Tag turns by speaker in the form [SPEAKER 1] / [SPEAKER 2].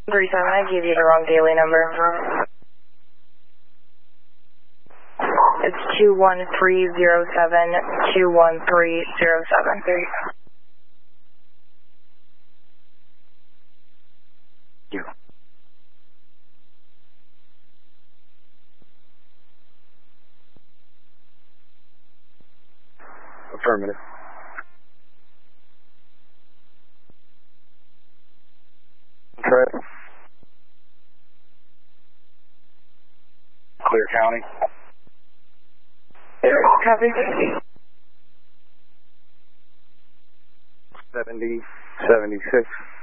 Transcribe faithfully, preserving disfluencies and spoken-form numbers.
[SPEAKER 1] three seven, I gave you the wrong daily number. It's two one three zero seven, two one three zero seven. There you go.
[SPEAKER 2] You. Affirmative. Correct. Clear County.
[SPEAKER 1] Copy.
[SPEAKER 2] seventy, seventy-six.